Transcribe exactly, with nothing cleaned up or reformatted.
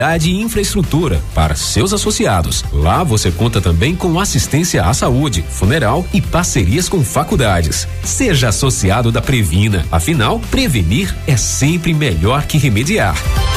e infraestrutura para seus associados. Lá você conta também com assistência à saúde, funeral e parcerias com faculdades. Seja associado da Previna, afinal, prevenir é sempre melhor que remediar.